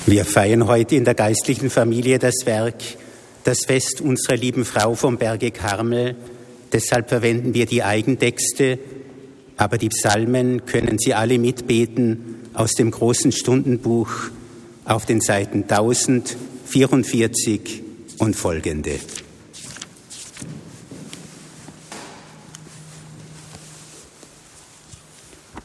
Wir feiern heute in der geistlichen Familie das Fest unserer lieben Frau vom Berge Karmel. Deshalb verwenden wir die Eigentexte, aber die Psalmen können Sie alle mitbeten aus dem großen Stundenbuch auf den Seiten 1044 und folgende.